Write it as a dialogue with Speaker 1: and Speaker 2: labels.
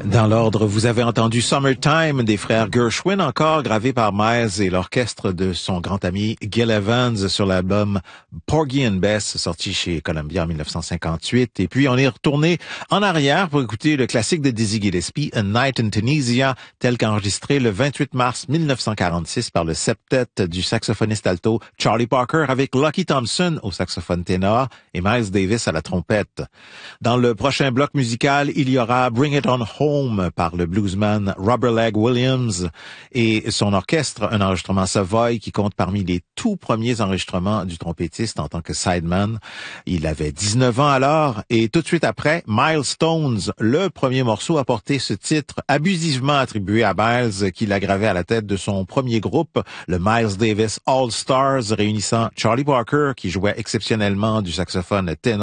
Speaker 1: Dans l'ordre, vous avez entendu Summertime des frères Gershwin, encore gravé par Miles et l'orchestre de son grand ami Gil Evans sur l'album Porgy and Bess, sorti chez Columbia en 1958. Et puis, on est retourné en arrière pour écouter le classique de Dizzy Gillespie, A Night in Tunisia, tel qu'enregistré le 28 mars 1946 par le septet du saxophoniste alto Charlie Parker avec Lucky Thompson au saxophone ténor et Miles Davis à la trompette. Dans le prochain bloc musical, il y aura Bring It On Home par le bluesman Robert Legg Williams et son orchestre, un enregistrement Savoy qui compte parmi les tout premiers enregistrements du trompettiste en tant que sideman. Il avait 19 ans alors et tout de suite après, Milestones, le premier morceau à porter ce titre abusivement attribué à Miles qui l'a gravé à la tête de son premier groupe, le Miles Davis All Stars, réunissant Charlie Parker qui jouait exceptionnellement du saxophone ténor